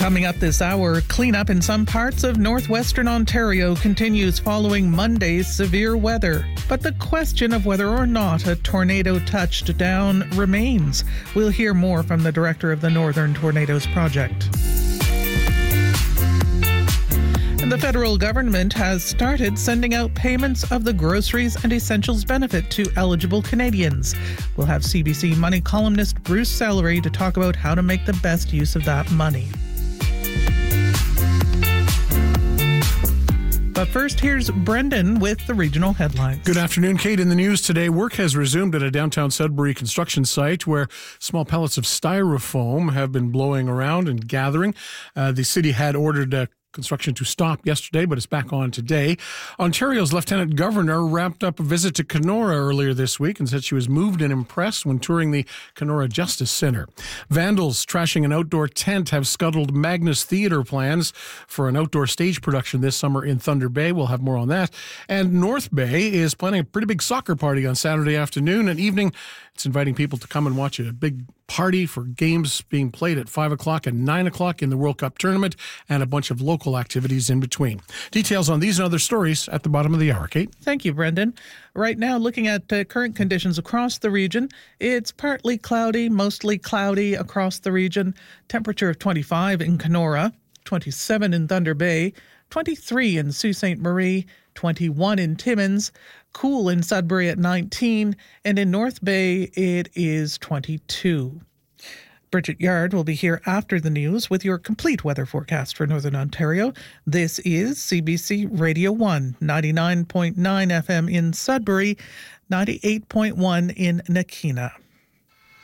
Coming up this hour, cleanup in some parts of northwestern Ontario continues following Monday's severe weather. But the question of whether or not a tornado touched down remains. We'll hear more from the director of the Northern Tornadoes Project. And the federal government has started sending out payments of the groceries and essentials benefit to eligible Canadians. We'll have CBC Money columnist Bruce Sellery to talk about how to make the best use of that money. But first, here's Brendan with the regional headlines. Good afternoon, Kate. In the news today, work has resumed at a downtown Sudbury construction site where small pellets of styrofoam have been blowing around and gathering. The city had ordered construction to stop yesterday, but it's back on today. Ontario's Lieutenant Governor wrapped up a visit to Kenora earlier this week and said she was moved and impressed when touring the Kenora Justice Centre. Vandals trashing an outdoor tent have scuttled Magnus Theatre plans for an outdoor stage production this summer in Thunder Bay. We'll have more on that. And North Bay is planning a pretty big soccer party on Saturday afternoon and evening. It's inviting people to come and watch a big party for games being played at 5 o'clock and 9 o'clock in the World Cup tournament and a bunch of local activities in between. Details on these and other stories at the bottom of the hour, Kate. Thank you, Brendan. Right now, looking at current conditions across the region, it's partly cloudy, mostly cloudy across the region. Temperature of 25 in Kenora, 27 in Thunder Bay, 23 in Sault Ste. Marie, 21 in Timmins, cool in Sudbury at 19, and in North Bay it is 22. Bridget Yard will be here after the news with your complete weather forecast for Northern Ontario. This is CBC Radio 1, 99.9 FM in Sudbury, 98.1 in Nakina.